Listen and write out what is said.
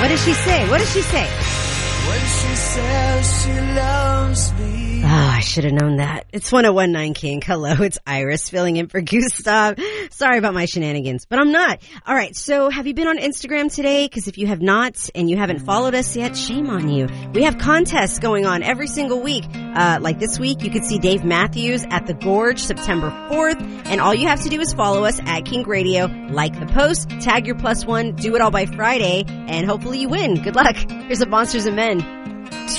What does she say? What does she say? When she says she loves me. Oh, I should have known that. It's 101.9 King. Hello, it's Iris filling in for Gustav. Sorry about my shenanigans, but I'm not. All right, so have you been on Instagram today? Because if you have not and you haven't followed us yet, shame on you. We have contests going on every single week. Like this week, you could see Dave Matthews at the Gorge September 4th. And all you have to do is follow us at King Radio, like the post, tag your +1, do it all by Friday, and hopefully you win. Good luck. Here's a Monsters and Men.